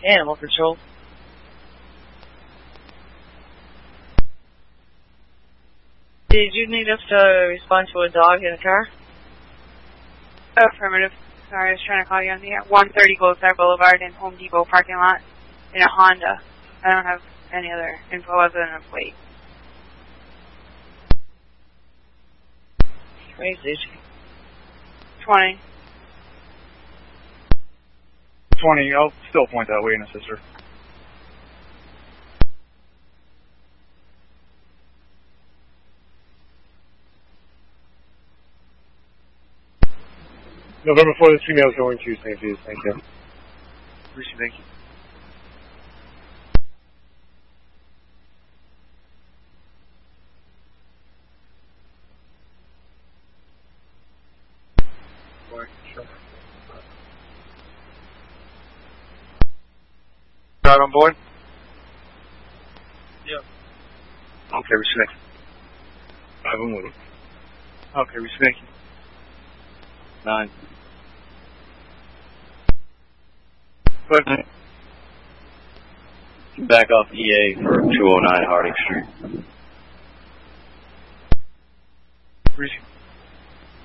Animal control. Did you need us to respond to a dog in a car? Affirmative. Sorry, I was trying to call you on the 130 Gold Star Boulevard in Home Depot parking lot in a Honda. I don't have any other info other than a plate. Crazy. 20. 20, I'll still point that way and assist her. November 4th, this female is going to St. Jude's. Thank you. Appreciate it, thank you. Crowd on board? Yeah. Okay, respect. I have him with him. Okay, respect. 9. Go ahead. Back off EA for 209 Harding Street. Appreciate it.